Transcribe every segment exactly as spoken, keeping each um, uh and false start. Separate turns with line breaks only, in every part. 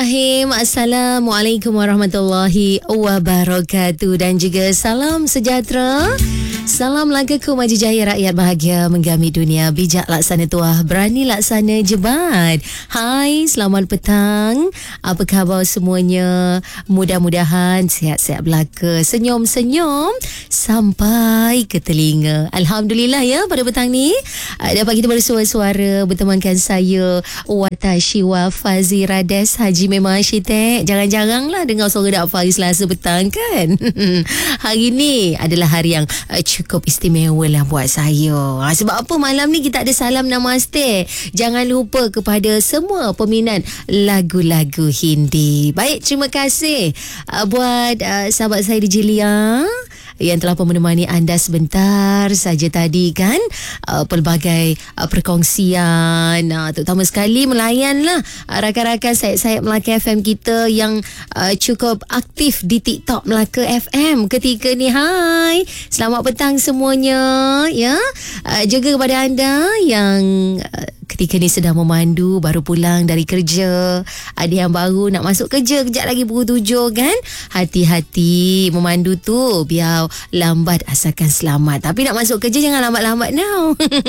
Bismillahirrahmanirrahim. Assalamualaikum warahmatullahi wabarakatuh. Dan juga salam sejahtera. Salam langkaku maju jaya, rakyat bahagia menggami dunia. Bijak laksana tuah, berani laksana jebat. Hai, selamat petang. Apa khabar semuanya? Mudah-mudahan sihat-sihat belaka, senyum-senyum sampai ke telinga. Alhamdulillah ya, pada petang ni dapat kita bersuara-suara bertemankan saya Watashi Wafazi Rades Haji Memang Arsitek. Jangan-janganlah dengar suara Dak Faiz Selasa petang kan. Hari ni adalah hari yang uh, cukup istimewa lah buat saya. Ha, sebab apa malam ni kita ada salam namaste. Jangan lupa kepada semua peminat lagu-lagu Hindi. Baik, terima kasih uh, buat uh, sahabat saya di Jelia yang telah pun menemani anda sebentar saja tadi kan. Uh, pelbagai uh, perkongsian, uh, terutama sekali melayanlah uh, rakan-rakan sayap-sayap Melaka F M kita yang uh, cukup aktif di TikTok Melaka F M ketika ni. Hai, selamat petang semuanya ya. Uh, juga kepada anda yang uh, ketika ni sedang memandu, baru pulang dari kerja, ada yang baru nak masuk kerja, kejap lagi pukul tujuh kan. Hati-hati memandu tu, biar lambat asalkan selamat. Tapi nak masuk kerja jangan lambat-lambat now.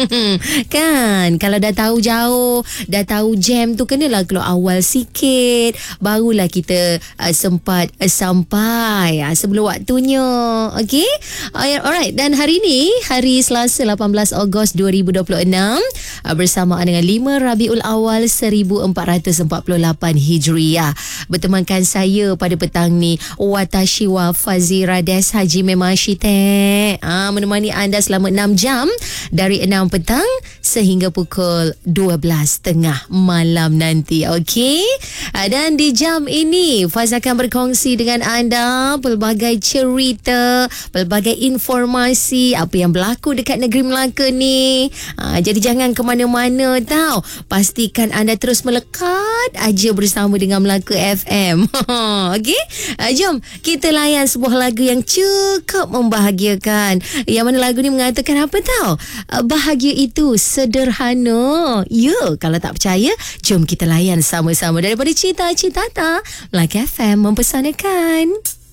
Kan, kalau dah tahu jauh, dah tahu jam tu, kenalah keluar awal sikit, barulah kita uh, sempat uh, sampai uh, sebelum waktunya. Okay, alright. Dan hari ni, hari Selasa lapan belas Ogos dua ribu dua puluh enam, uh, bersamaan dengan lima Rabiul Awal seribu empat ratus empat puluh lapan Hijriah. Bertemankan saya pada petang ni Watashi Wafazi Rades Haji Memang Arsitek, ha, menemani anda selama enam jam dari enam petang sehingga pukul dua belas tengah malam nanti. Okey, ha, dan di jam ini Faz akan berkongsi dengan anda pelbagai cerita, pelbagai informasi apa yang berlaku dekat negeri Melaka ni. Ha, jadi jangan ke mana-mana tau. Pastikan anda terus melekat aja bersama dengan Melaka F M. Okey, ha, jom kita layan sebuah lagu yang cukup membahagiakan. Yang mana lagu ni mengatakan apa tau? Bahagia itu sederhana. Ya, kalau tak percaya, jom kita layan sama-sama daripada Cita Citata. Melaka F M mempersanakan.